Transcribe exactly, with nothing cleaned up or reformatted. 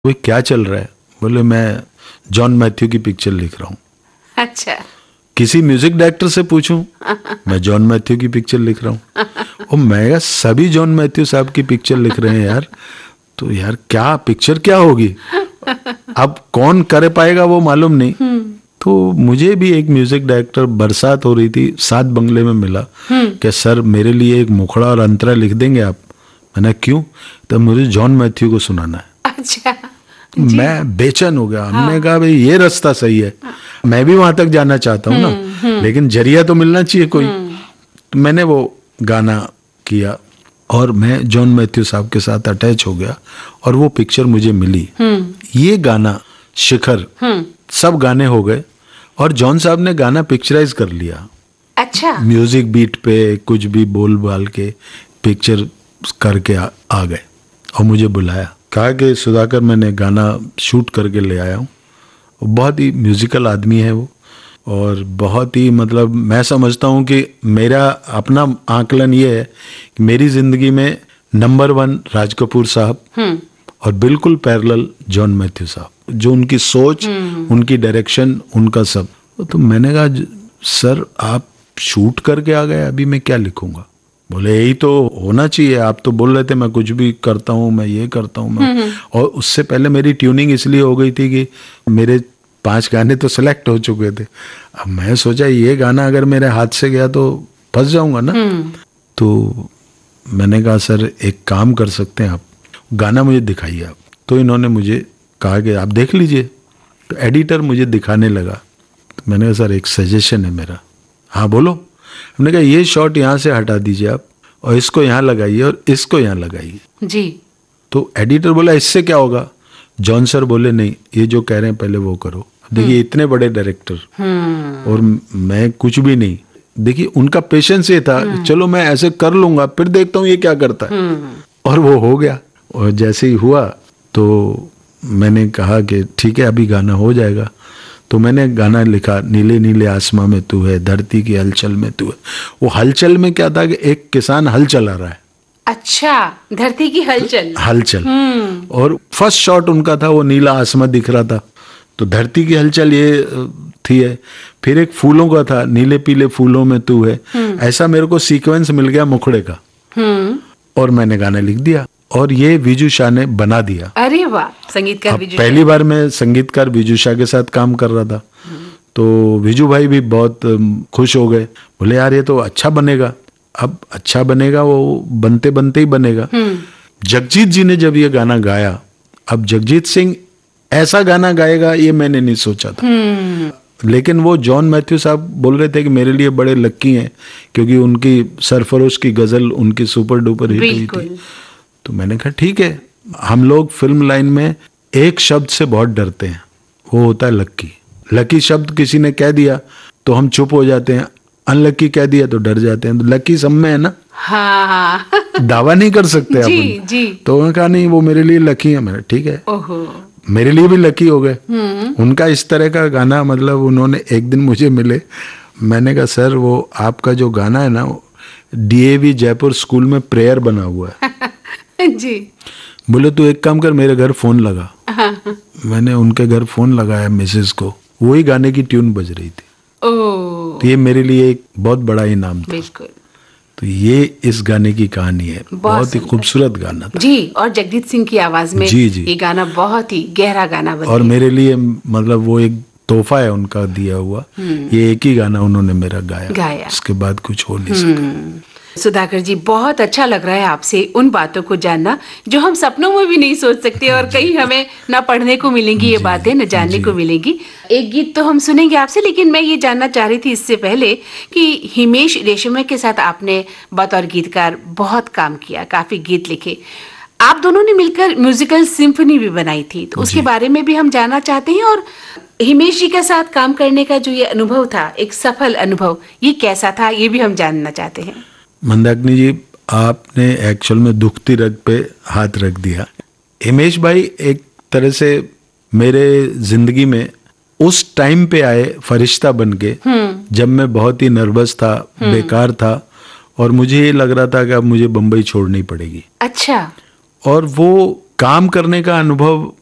वो क्या चल रहा है? बोले मैं जॉन मैथ्यू की पिक्चर लिख रहा हूँ। अच्छा। किसी म्यूजिक डायरेक्टर से पूछूं, मैं जॉन मैथ्यू की पिक्चर लिख रहा हूँ। और मैं सभी जॉन मैथ्यू साहब की पिक्चर लिख रहे हैं यार, तो यार क्या पिक्चर क्या होगी? अब कौन कर पाएगा वो मालूम नहीं। तो मुझे भी एक म्यूजिक डायरेक्टर, बरसात हो रही थी, सात बंगले में मिला कि सर मेरे लिए एक मुखड़ा और अंतरा लिख देंगे आप? मैंने क्यों? तो मुझे जॉन मैथ्यू को सुनाना है। अच्छा। मैं बेचैन हो गया। हमने कहा भाई ये रास्ता सही है, मैं भी वहां तक जाना चाहता हूँ ना, लेकिन जरिया तो मिलना चाहिए कोई। तो मैंने वो गाना किया और मैं जॉन मैथ्यू साहब के साथ अटैच हो गया और वो पिक्चर मुझे मिली। ये गाना शिखर, सब गाने हो गए और जॉन साहब ने गाना पिक्चराइज कर लिया। अच्छा। म्यूजिक बीट पे कुछ भी बोल बाल के पिक्चर करके आ, आ गए और मुझे बुलाया, कहा कि सुधाकर मैंने गाना शूट करके ले आया हूँ। बहुत ही म्यूजिकल आदमी है वो और बहुत ही, मतलब मैं समझता हूँ कि मेरा अपना आकलन ये है कि मेरी जिंदगी में नंबर वन राज कपूर साहब और बिल्कुल पैरेलल जॉन मैथ्यू साहब, जो उनकी सोच, उनकी डायरेक्शन, उनका सब। तो मैंने कहा सर आप शूट करके आ गए, अभी मैं क्या लिखूंगा? बोले यही तो होना चाहिए, आप तो बोल रहे थे मैं कुछ भी करता हूँ, मैं ये करता हूँ मैं। और उससे पहले मेरी ट्यूनिंग इसलिए हो गई थी कि मेरे पांच गाने तो सिलेक्ट हो चुके थे। अब मैं सोचा ये गाना अगर मेरे हाथ से गया तो फंस जाऊंगा ना। तो मैंने कहा सर एक काम कर सकते हैं आप, गाना मुझे दिखाइए आप। तो इन्होंने मुझे कहा कि आप देख लीजिए। तो एडिटर मुझे दिखाने लगा। तो मैंने कहा सर एक सजेशन है मेरा। हाँ बोलो। हमने कहा ये शॉट यहाँ से हटा दीजिए आप और इसको यहाँ लगाइए और इसको यहाँ लगाइए जी। तो एडिटर बोला इससे क्या होगा? जॉन सर बोले नहीं, ये जो कह रहे हैं पहले वो करो। देखिए इतने बड़े डायरेक्टर और मैं कुछ भी नहीं। देखिए उनका पेशेंस ये था, चलो मैं ऐसे कर लूंगा फिर देखता हूँ ये क्या करता है। और वो हो गया। और जैसे ही हुआ तो मैंने कहा कि ठीक है अभी गाना हो जाएगा। तो मैंने गाना लिखा, नीले नीले आसमां में तू है, धरती की हलचल में तू है। वो हलचल में क्या था कि एक किसान हल चला रहा है। अच्छा, धरती की हलचल हलचल और फर्स्ट शॉट उनका था, वो नीला आसमां दिख रहा था। तो धरती की हलचल ये थी है। फिर एक फूलों का था, नीले पीले फूलों में तू है। ऐसा मेरे को सीक्वेंस मिल गया मुखड़े का और मैंने गाना लिख दिया और ये विजू शाह ने बना दिया। अरे वाह, संगीतकार विजू। पहली बार मैं संगीतकार विजू शाह के साथ काम कर रहा था। तो विजू भाई भी बहुत खुश हो गए, बोले यार ये तो अच्छा बनेगा। अब अच्छा बनेगा वो बनते बनते ही बनेगा। जगजीत जी ने जब ये गाना गाया, अब जगजीत सिंह ऐसा गाना गाएगा ये मैंने नहीं सोचा था। लेकिन वो जॉन मैथ्यू साहब बोल रहे थे कि मेरे लिए बड़े लक्की हैं क्योंकि उनकी सरफरोश की गजल उनकी सुपर डुपर हिट हुई थी। तो मैंने कहा ठीक है। हम लोग फिल्म लाइन में एक शब्द से बहुत डरते हैं, वो होता है लक्की। लकी शब्द किसी ने कह दिया तो हम चुप हो जाते हैं, अनलकी कह दिया तो डर जाते हैं। तो लकी सब में है ना। हाँ। दावा नहीं कर सकते जी, अपन। जी। तो उन्होंने कहा नहीं वो मेरे लिए लकी है। मैंने ठीक है, ओहो। मेरे लिए भी लकी हो गए। उनका इस तरह का गाना, मतलब उन्होंने एक दिन मुझे मिले, मैंने कहा सर वो आपका जो गाना है ना डीएवी जयपुर स्कूल में प्रेयर बना हुआ है। जी। बोले तू एक काम कर मेरे घर फोन लगा। हाँ। मैंने उनके घर फोन लगाया मिसेस को, वही गाने की ट्यून बज रही थी। ओह। तो ये मेरे लिए एक बहुत बड़ा इनाम था। बिल्कुल। तो ये इस गाने की कहानी है। बहुत, बहुत ही खूबसूरत गाना था जी। और जगजीत सिंह की आवाज में जी जी। ये गाना बहुत ही गहरा गाना बना और मेरे लिए मतलब वो एक तोहफा है उनका दिया हुआ। ये एक ही गाना उन्होंने मेरा गाया, गाया। उसके बाद कुछ हो नहीं सका। सुधाकर जी, बहुत अच्छा लग रहा है आपसे उन बातों को जानना जो हम सपनों में भी नहीं सोच सकते और कहीं हमें ना पढ़ने को मिलेंगी ये बातें, न जानने को मिलेंगी। एक गीत तो हम सुनेंगे आपसे, लेकिन मैं ये जानना चाह रही थी इससे पहले कि हिमेश रेशमिया के साथ आपने बतौर गीतकार बहुत काम किया, काफी गीत लिखे। आप दोनों ने मिलकर म्यूजिकल सिम्फनी भी बनाई थी, तो उसके बारे में भी हम जानना चाहते हैं। और हिमेश जी के साथ काम करने का जो ये अनुभव था, एक सफल अनुभव, ये कैसा था, ये भी हम जानना चाहते हैं। मंदाकिनी जी, आपने एक्चुअल में दुखती रग पे हाथ रख दिया। हिमेश भाई एक तरह से मेरे जिंदगी में उस टाइम पे आए फरिश्ता बन के, जब मैं बहुत ही नर्वस था, बेकार था और मुझे ये लग रहा था कि अब मुझे बम्बई छोड़नी पड़ेगी। अच्छा। और वो काम करने का अनुभव